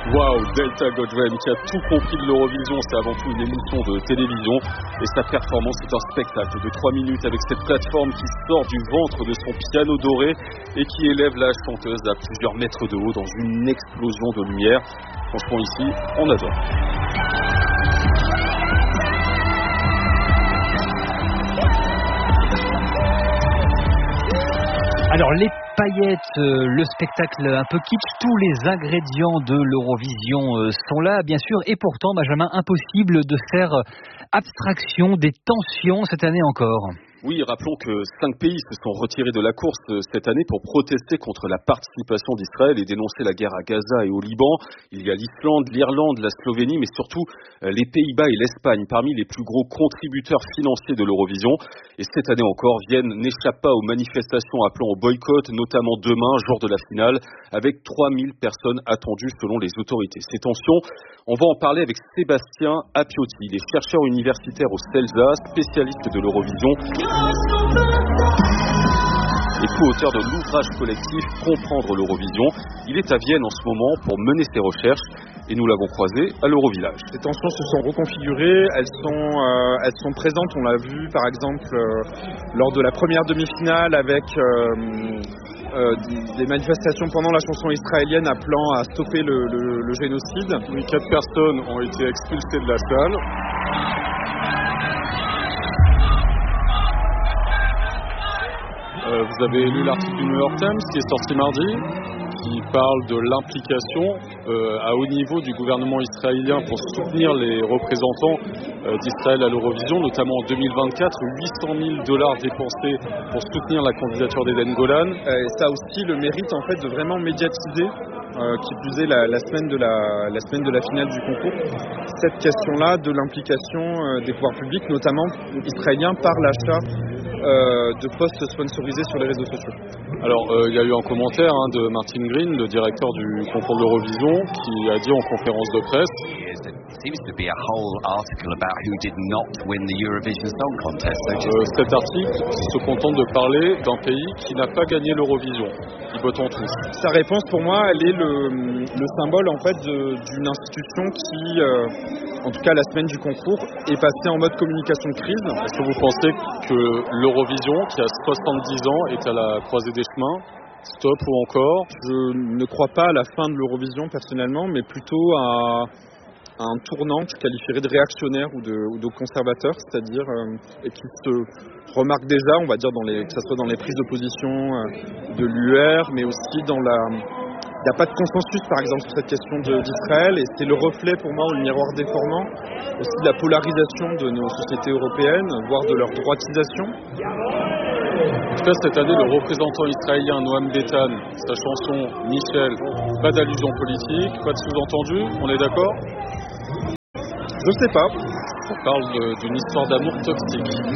Waouh, Delta Goldman qui a tout compris de l'Eurovision, c'est avant tout une émission de télévision et sa performance est un spectacle de 3 minutes avec cette plateforme qui sort du ventre de son piano doré et qui élève la chanteuse à plusieurs mètres de haut dans une explosion de lumière. Franchement ici, on adore. Alors les paillettes, le spectacle un peu kitsch, tous les ingrédients de l'Eurovision sont là bien sûr et pourtant Benjamin, impossible de faire abstraction des tensions cette année encore. Oui, rappelons que 5 pays se sont retirés de la course cette année pour protester contre la participation d'Israël et dénoncer la guerre à Gaza et au Liban. Il y a l'Islande, l'Irlande, la Slovénie, mais surtout les Pays-Bas et l'Espagne, parmi les plus gros contributeurs financiers de l'Eurovision. Et cette année encore, Vienne n'échappe pas aux manifestations appelant au boycott, notamment demain, jour de la finale, avec 3000 personnes attendues selon les autorités. Ces tensions, on va en parler avec Sébastien Appiotti. Il est chercheur universitaire au CELSA, spécialiste de l'Eurovision et co-auteur de l'ouvrage collectif Comprendre l'Eurovision. Il est à Vienne en ce moment pour mener ses recherches et nous l'avons croisé à l'Eurovillage. Les tensions se sont reconfigurées, elles sont présentes, on l'a vu par exemple lors de la première demi-finale avec des manifestations pendant la chanson israélienne appelant à stopper le génocide. Oui, 4 personnes ont été expulsées de la salle. Vous avez lu l'article du New York Times qui est sorti mardi, qui parle de l'implication à haut niveau du gouvernement israélien pour soutenir les représentants d'Israël à l'Eurovision, notamment en 2024, $800 000 dépensés pour soutenir la candidature d'Eden Golan. Et ça a aussi le mérite en fait de vraiment médiatiser, qui plus est la semaine de la finale du concours, cette question-là de l'implication des pouvoirs publics, notamment israéliens, par l'achat de postes sponsorisés sur les réseaux sociaux. Alors, il y a eu un commentaire de Martin Green, le directeur du concours de l'Eurovision, qui a dit en conférence de presse cet article se contente de parler d'un pays qui n'a pas gagné l'Eurovision, qui botte en touche. Sa réponse, pour moi, elle est le symbole en fait d'une institution qui, en tout cas la semaine du concours, est passée en mode communication de crise. Est-ce que vous pensez que l'Eurovision, qui a 70 ans, est à la croisée des chemins? Stop ou encore? Je ne crois pas à la fin de l'Eurovision personnellement, mais plutôt à un tournant que je qualifierais de réactionnaire ou de conservateur, c'est-à-dire et qui se remarque déjà, on va dire, que ce soit dans les prises de position de l'UR, mais aussi dans il n'y a pas de consensus, par exemple, sur cette question d'Israël, et c'est le reflet, pour moi, ou le miroir déformant, aussi de la polarisation de nos sociétés européennes, voire de leur droitisation. En tout cas, cette année, le représentant israélien Noam Betan, sa chanson Michel, pas d'allusion politique, pas de sous-entendu, on est d'accord? Je sais pas. On parle d'une histoire d'amour toxique.